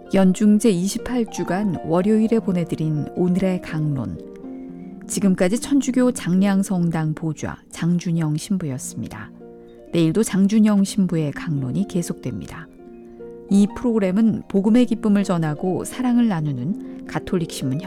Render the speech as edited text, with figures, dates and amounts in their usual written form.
연중 제28주간 월요일에 보내드린 오늘의 강론. 지금까지 천주교 장량성당 보좌 장준영 신부였습니다. 내일도 장준영 신부의 강론이 계속됩니다. 이 프로그램은 복음의 기쁨을 전하고 사랑을 나누는 가톨릭 신문